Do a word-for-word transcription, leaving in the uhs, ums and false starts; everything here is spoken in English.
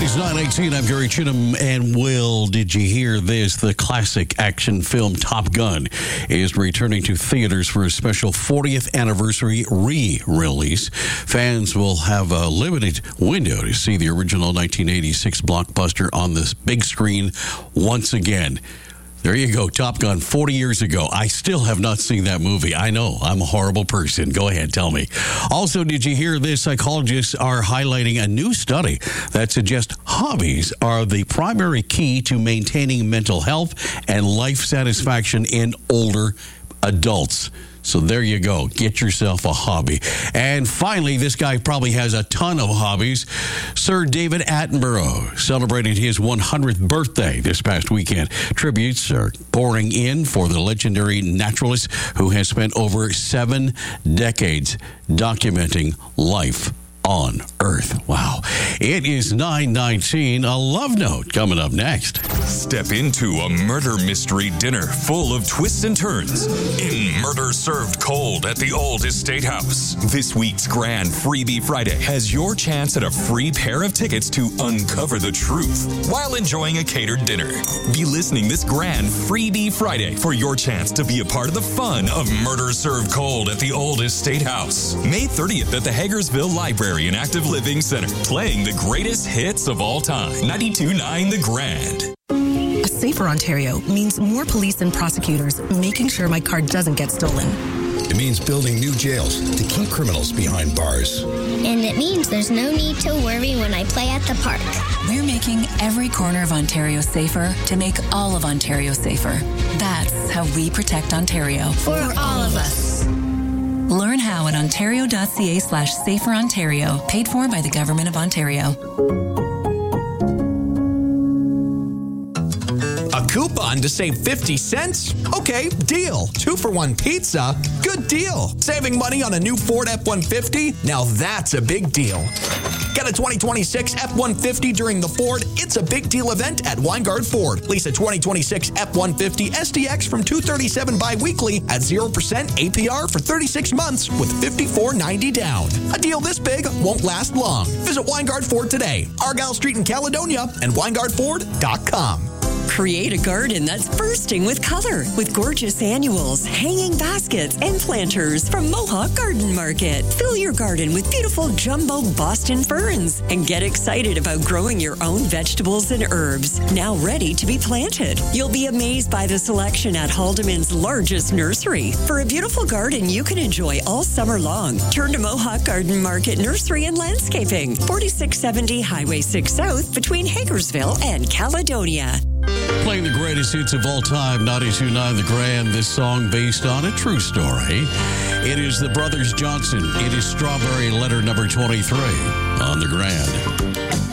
It is nine eighteen. I'm Gary Chinham. And, Will, did you hear this? The classic action film Top Gun is returning to theaters for a special fortieth anniversary re-release. Fans will have a limited window to see the original nineteen eighty-six blockbuster on this big screen once again. There you go, Top Gun, forty years ago. I still have not seen that movie. I know, I'm a horrible person. Go ahead, tell me. Also, did you hear this? Psychologists are highlighting a new study that suggests hobbies are the primary key to maintaining mental health and life satisfaction in older adults. So there you go. Get yourself a hobby. And finally, this guy probably has a ton of hobbies. Sir David Attenborough celebrated his one hundredth birthday this past weekend. Tributes are pouring in for the legendary naturalist who has spent over seven decades documenting life on Earth. Wow. It is nine nineteen. A love note coming up next. Step into a murder mystery dinner full of twists and turns in Murder Served Cold at the Old Estate House. This week's Grand Freebie Friday has your chance at a free pair of tickets to uncover the truth while enjoying a catered dinner. Be listening this Grand Freebie Friday for your chance to be a part of the fun of Murder Served Cold at the Old Estate House. May thirtieth at the Hagersville Library and Active Living Center, playing the greatest hits of all time. ninety-two point nine The Grand. A safer Ontario means more police and prosecutors making sure my car doesn't get stolen. It means building new jails to keep criminals behind bars. And it means there's no need to worry when I play at the park. We're making every corner of Ontario safer to make all of Ontario safer. That's how we protect Ontario. For all of us. Learn how at ontario.ca slash safer Ontario, paid for by the Government of Ontario. A coupon to save fifty cents? Okay, deal. Two for one pizza? Good deal. Saving money on a new Ford F one fifty? Now that's a big deal. Get a twenty twenty-six F one fifty during the Ford It's a Big Deal event at Weingard Ford. Lease a twenty twenty-six F one fifty S D X from two hundred thirty-seven dollars bi-weekly at zero percent A P R for thirty-six months with fifty-four ninety down. A deal this big won't last long. Visit Weingard Ford today. Argyle Street in Caledonia and weingard ford dot com. Create a garden that's bursting with color with gorgeous annuals, hanging baskets, and planters from Mohawk Garden Market. Fill your garden with beautiful jumbo Boston ferns and get excited about growing your own vegetables and herbs, now ready to be planted. You'll be amazed by the selection at Haldeman's largest nursery. For a beautiful garden you can enjoy all summer long, turn to Mohawk Garden Market Nursery and Landscaping, forty-six seventy Highway six South between Hagersville and Caledonia. Playing the greatest hits of all time, ninety-two point nine The Grand, this song based on a true story. It is the Brothers Johnson. It is Strawberry Letter number twenty-three on The Grand.